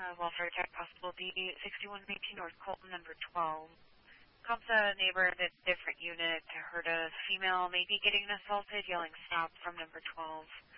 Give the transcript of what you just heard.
welfare check possible B 6118 North Colton, number 12. Comes a neighbor at a different unit to heard a female maybe getting assaulted, yelling stop from number 12.